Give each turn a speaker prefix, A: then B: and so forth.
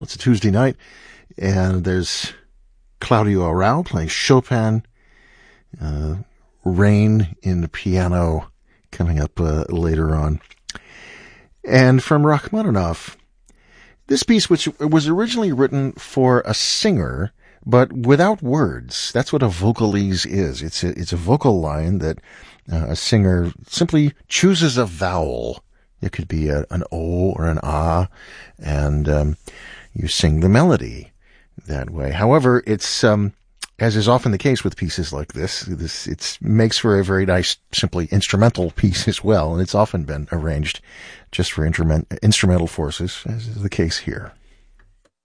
A: It's a Tuesday night, and there's Claudio Arrau playing Chopin, Rain in the piano coming up later on. And from Rachmaninoff, this piece, which was originally written for a singer, but without words. That's what a vocalise is. It's a vocal line that a singer simply chooses a vowel. It could be an O or an A, and you sing the melody that way. However, it's as is often the case with pieces like this, it makes for a very nice, simply instrumental piece as well, and it's often been arranged just for instrumental forces, as is the case here.